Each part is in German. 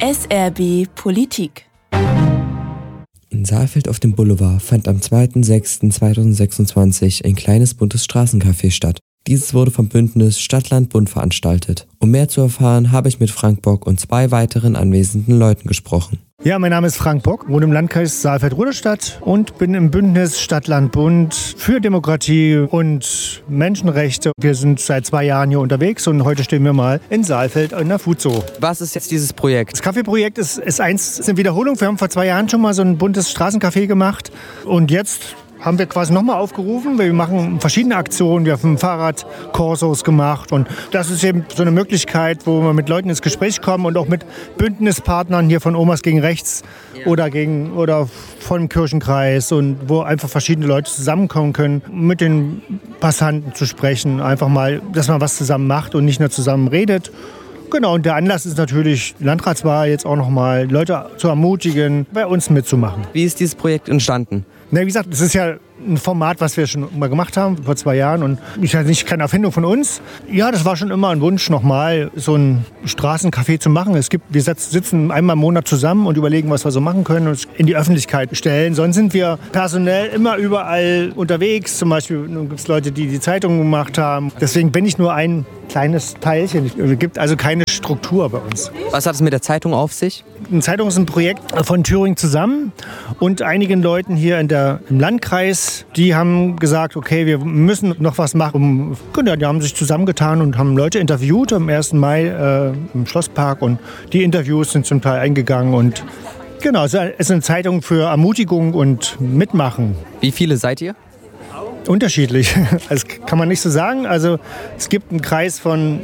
SRB Politik. In Saalfeld auf dem Boulevard fand am 2.6.2026 ein kleines buntes Straßencafé statt. Dieses wurde vom Bündnis Stadt-Land-Bund veranstaltet. Um mehr zu erfahren, habe ich mit Frank Bock und 2 weiteren anwesenden Leuten gesprochen. Ja, mein Name ist Frank Bock, wohne im Landkreis Saalfeld-Rudolstadt und bin im Bündnis Stadt-Land-Bund für Demokratie und Menschenrechte. Wir sind seit 2 Jahren hier unterwegs und heute stehen wir mal in Saalfeld in der Food-Zoo. Was ist jetzt dieses Projekt? Das Kaffeeprojekt ist eine Wiederholung. Wir haben vor 2 Jahren schon mal so ein buntes Straßencafé gemacht und jetzt haben wir quasi nochmal aufgerufen. Wir machen verschiedene Aktionen. Wir haben Fahrradkursos gemacht und das ist eben so eine Möglichkeit, wo wir mit Leuten ins Gespräch kommen und auch mit Bündnispartnern hier von Omas gegen Rechts oder vom Kirchenkreis und wo einfach verschiedene Leute zusammenkommen können, mit den Passanten zu sprechen, einfach mal, dass man was zusammen macht und nicht nur zusammen redet. Genau, und der Anlass ist natürlich, die Landratswahl jetzt auch nochmal Leute zu ermutigen, bei uns mitzumachen. Wie ist dieses Projekt entstanden? Na, wie gesagt, es ist ja ein Format, was wir schon mal gemacht haben, vor 2 Jahren. Und ist ja nicht keine Erfindung von uns. Ja, das war schon immer ein Wunsch, nochmal so ein Straßencafé zu machen. Wir sitzen einmal im Monat zusammen und überlegen, was wir so machen können und es in die Öffentlichkeit stellen. Sonst sind wir personell immer überall unterwegs. Zum Beispiel gibt es Leute, die Zeitungen gemacht haben. Deswegen bin ich nur ein kleines Teilchen. Es gibt also keine Struktur bei uns. Was hat es mit der Zeitung auf sich? Eine Zeitung ist ein Projekt von Thüringen zusammen und einigen Leuten hier im Landkreis, die haben gesagt, okay, wir müssen noch was machen. Die haben sich zusammengetan und haben Leute interviewt am 1. Mai im Schlosspark und die Interviews sind zum Teil eingegangen und genau, es ist eine Zeitung für Ermutigung und Mitmachen. Wie viele seid ihr? Unterschiedlich, das kann man nicht so sagen. Also es gibt einen Kreis von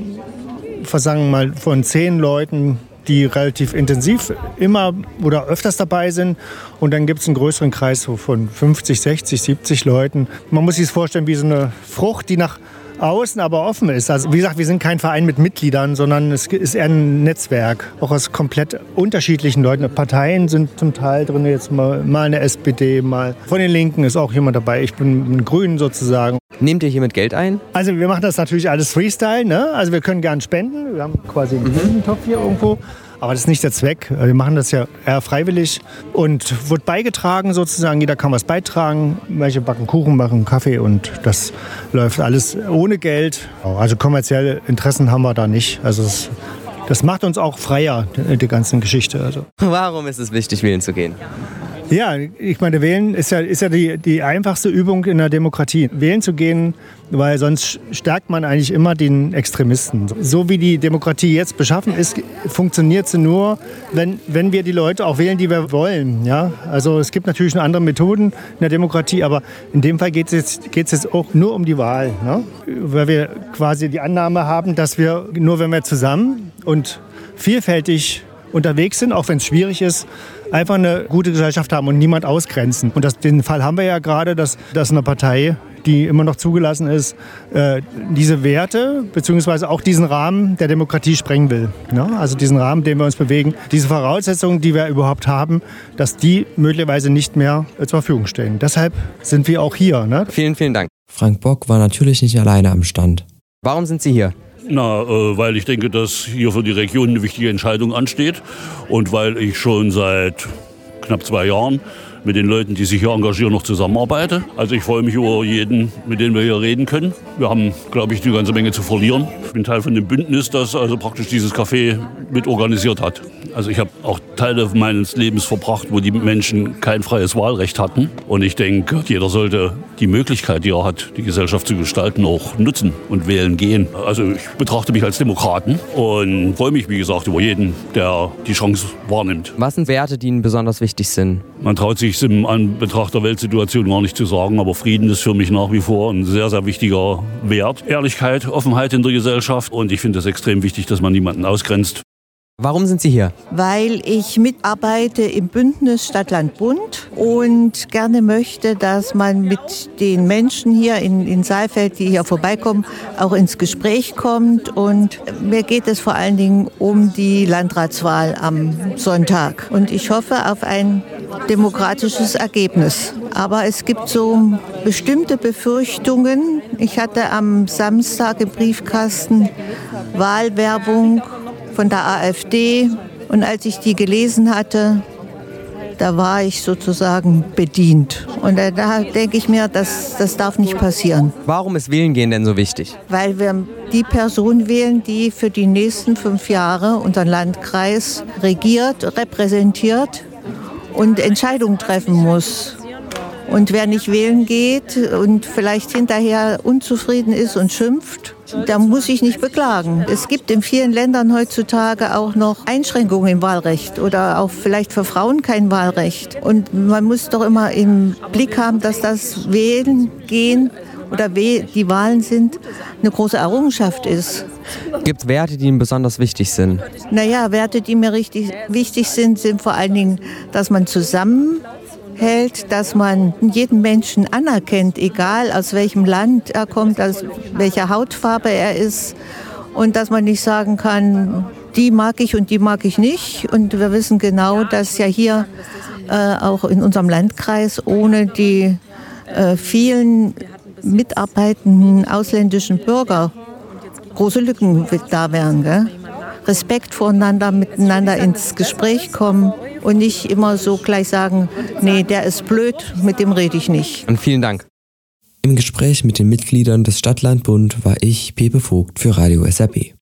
10 Leuten, die relativ intensiv immer oder öfters dabei sind. Und dann gibt es einen größeren Kreis von 50, 60, 70 Leuten. Man muss sich das vorstellen wie so eine Frucht, die nach außen aber offen ist. Also wie gesagt, wir sind kein Verein mit Mitgliedern, sondern es ist eher ein Netzwerk, auch aus komplett unterschiedlichen Leuten. Parteien sind zum Teil drin, jetzt mal eine SPD, mal von den Linken ist auch jemand dabei. Ich bin ein Grünen sozusagen. Nehmt ihr hiermit Geld ein? Also wir machen das natürlich alles Freestyle, ne? Also wir können gern spenden. Wir haben quasi einen Spendentopf hier irgendwo. Aber das ist nicht der Zweck. Wir machen das ja eher freiwillig und wird beigetragen sozusagen. Jeder kann was beitragen. Manche backen Kuchen, machen Kaffee und das läuft alles ohne Geld. Also kommerzielle Interessen haben wir da nicht. Also das macht uns auch freier, die ganze Geschichte. Also. Warum ist es wichtig, wählen zu gehen? Ja, ich meine, wählen ist ja die einfachste Übung in der Demokratie. Wählen zu gehen, weil sonst stärkt man eigentlich immer den Extremisten. So wie die Demokratie jetzt beschaffen ist, funktioniert sie nur, wenn wir die Leute auch wählen, die wir wollen. Ja? Also es gibt natürlich noch andere Methoden in der Demokratie, aber in dem Fall geht es jetzt auch nur um die Wahl. Ne? Weil wir quasi die Annahme haben, dass wir nur wenn wir zusammen und vielfältig unterwegs sind, auch wenn es schwierig ist, einfach eine gute Gesellschaft haben und niemand ausgrenzen. Und den Fall haben wir ja gerade, dass eine Partei, die immer noch zugelassen ist, diese Werte bzw. auch diesen Rahmen der Demokratie sprengen will. Ja? Also diesen Rahmen, in dem wir uns bewegen, diese Voraussetzungen, die wir überhaupt haben, dass die möglicherweise nicht mehr zur Verfügung stehen. Deshalb sind wir auch hier. Ne? Vielen, vielen Dank. Frank Bock war natürlich nicht alleine am Stand. Warum sind Sie hier? Weil ich denke, dass hier für die Region eine wichtige Entscheidung ansteht und weil ich schon seit knapp 2 Jahren mit den Leuten, die sich hier engagieren, noch zusammenarbeite. Also ich freue mich über jeden, mit dem wir hier reden können. Wir haben, glaube ich, eine ganze Menge zu verlieren. Ich bin Teil von dem Bündnis, das also praktisch dieses Café mit organisiert hat. Also ich habe auch Teile meines Lebens verbracht, wo die Menschen kein freies Wahlrecht hatten. Und ich denke, jeder sollte die Möglichkeit, die er hat, die Gesellschaft zu gestalten, auch nutzen und wählen gehen. Also ich betrachte mich als Demokraten und freue mich, wie gesagt, über jeden, der die Chance wahrnimmt. Was sind Werte, die Ihnen besonders wichtig sind? Man traut sich im Anbetracht der Weltsituation gar nicht zu sagen, aber Frieden ist für mich nach wie vor ein sehr, sehr wichtiger Wert. Ehrlichkeit, Offenheit in der Gesellschaft und ich finde es extrem wichtig, dass man niemanden ausgrenzt. Warum sind Sie hier? Weil ich mitarbeite im Bündnis Stadt-Land-Bund und gerne möchte, dass man mit den Menschen hier in Saalfeld, die hier vorbeikommen, auch ins Gespräch kommt. Und mir geht es vor allen Dingen um die Landratswahl am Sonntag. Und ich hoffe auf ein demokratisches Ergebnis. Aber es gibt so bestimmte Befürchtungen. Ich hatte am Samstag im Briefkasten Wahlwerbung von der AfD Und als ich die gelesen hatte, da war ich sozusagen bedient. Und da denke ich mir, das darf nicht passieren. Warum ist Wählengehen denn so wichtig? Weil wir die Person wählen, die für die nächsten 5 Jahre unseren Landkreis regiert, repräsentiert und Entscheidungen treffen muss. Und wer nicht wählen geht und vielleicht hinterher unzufrieden ist und schimpft, da muss ich nicht beklagen. Es gibt in vielen Ländern heutzutage auch noch Einschränkungen im Wahlrecht oder auch vielleicht für Frauen kein Wahlrecht. Und man muss doch immer im Blick haben, dass das Wählen gehen oder die Wahlen sind, eine große Errungenschaft ist. Gibt es Werte, die Ihnen besonders wichtig sind? Naja, Werte, die mir richtig wichtig sind vor allen Dingen, dass man zusammenhält, dass man jeden Menschen anerkennt, egal aus welchem Land er kommt, aus welcher Hautfarbe er ist. Und dass man nicht sagen kann, die mag ich und die mag ich nicht. Und wir wissen genau, dass ja hier auch in unserem Landkreis ohne die vielen mitarbeitenden ausländischen Bürger große Lücken da wären. Gell? Respekt voreinander, miteinander ins Gespräch kommen und nicht immer so gleich sagen, nee, der ist blöd, mit dem rede ich nicht. Und vielen Dank. Im Gespräch mit den Mitgliedern des Stadt-Land-Bund war ich, Pepe Vogt, für Radio SRB.